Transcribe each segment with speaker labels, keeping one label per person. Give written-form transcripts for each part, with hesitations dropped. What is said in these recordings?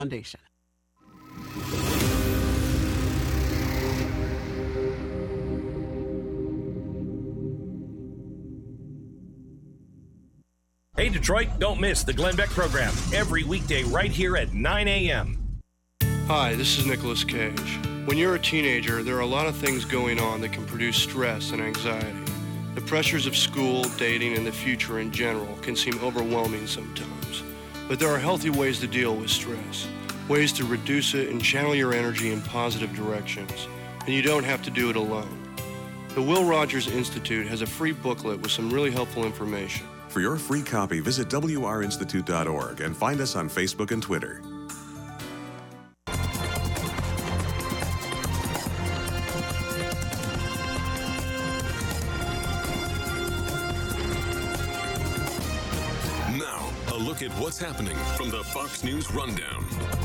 Speaker 1: Foundation.
Speaker 2: Hey, Detroit, don't miss the Glenn Beck program every weekday right here at 9 a.m.
Speaker 3: Hi, this is Nicolas Cage. When you're a teenager, there are a lot of things going on that can produce stress and anxiety. The pressures of school, dating, and the future in general can seem overwhelming sometimes. But there are healthy ways to deal with stress, ways to reduce it and channel your energy in positive directions. And you don't have to do it alone. The Will Rogers Institute has a free booklet with some really helpful information.
Speaker 4: For your free copy, visit wrinstitute.org and find us on Facebook and Twitter.
Speaker 5: Now, a look at what's happening from the Fox News Rundown.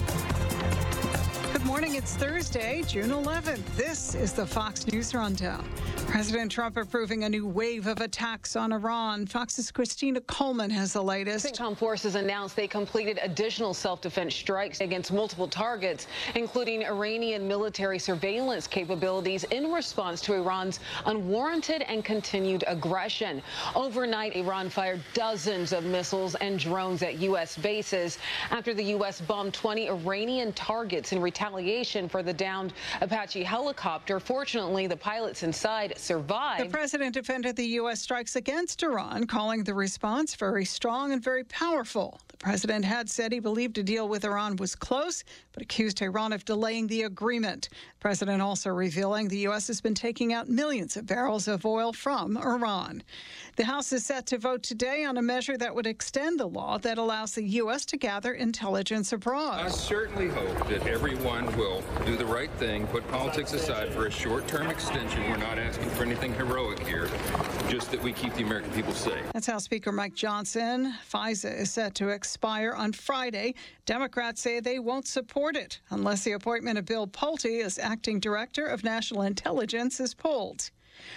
Speaker 6: Good morning. It's Thursday, June 11th. This is the Fox News Rundown. President Trump approving a new wave of attacks on Iran. Fox's Christina Coleman has the latest.
Speaker 7: CENTCOM forces announced they completed additional self-defense strikes against multiple targets, including Iranian military surveillance capabilities in response to Iran's unwarranted and continued aggression. Overnight, Iran fired dozens of missiles and drones at U.S. bases after the U.S. bombed 20 Iranian targets in retaliation for the downed Apache helicopter. Fortunately, the pilots inside survived.
Speaker 6: The president defended the U.S. strikes against Iran, calling the response very strong and very powerful. The president had said he believed a deal with Iran was close, but accused Iran of delaying the agreement. The president also revealing the U.S. has been taking out millions of barrels of oil from Iran. The House is set to vote today on a measure that would extend the law that allows the U.S. to gather intelligence abroad.
Speaker 8: I certainly hope that everyone will do the right thing, put politics aside for a short-term extension. We're not asking for anything heroic here, just that we keep the American people safe.
Speaker 6: That's House Speaker Mike Johnson. FISA is set to expire on Friday. Democrats say they won't support it unless the appointment of Bill Pulte as acting director of national intelligence is pulled.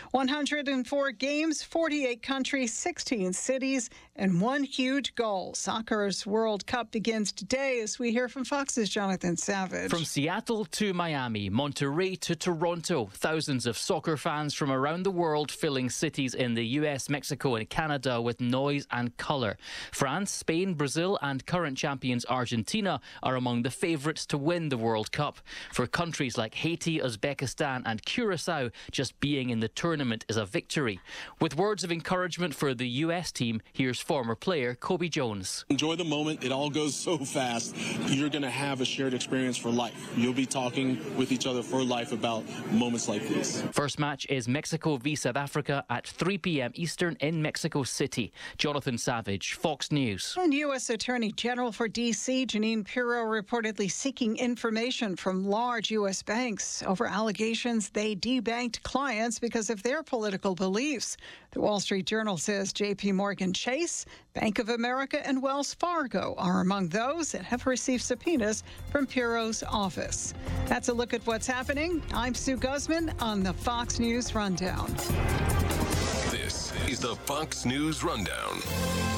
Speaker 6: 104 games, 48 countries, 16 cities, and one huge goal. Soccer's World Cup begins today as we hear from Fox's Jonathan Savage.
Speaker 9: From Seattle to Miami, Monterrey to Toronto, thousands of soccer fans from around the world filling cities in the US, Mexico and Canada with noise and colour. France, Spain, Brazil and current champions Argentina are among the favourites to win the World Cup. For countries like Haiti, Uzbekistan and Curacao, just being in the tournament is a victory. With words of encouragement for the US team, here's former player Kobe Jones.
Speaker 10: Enjoy the moment. It all goes so fast. You're going to have a shared experience for life. You'll be talking with each other for life about moments like this.
Speaker 9: First match is Mexico v South Africa at 3 p.m. Eastern in Mexico City. Jonathan Savage, Fox News.
Speaker 6: And U.S. Attorney General for D.C. Jeanine Pirro reportedly seeking information from large U.S. banks over allegations they debanked clients because of their political beliefs. The Wall Street Journal says J.P. Morgan Chase, Bank of America, and Wells Fargo are among those that have received subpoenas from Pirro's office. That's a look at what's happening. I'm Sue Guzman on the Fox News Rundown.
Speaker 5: This is the Fox News Rundown.